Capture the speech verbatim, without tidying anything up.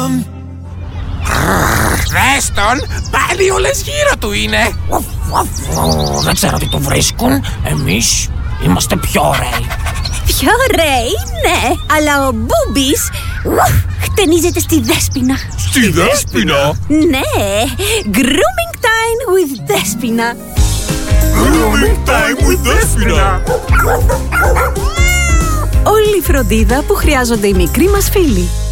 Δες τον, πάλι όλες γύρω του είναι. Δεν ξέρω τι του βρίσκουν. Εμείς είμαστε πιο ωραίοι. Πιο ωραίοι, ναι, αλλά ο Μπούμπης χτενίζεται στη Δέσποινα. Στη Δέσποινα? Ναι, grooming time with Δέσποινα. Grooming time with Δέσποινα. Όλη η φροντίδα που χρειάζονται οι μικροί μας φίλοι.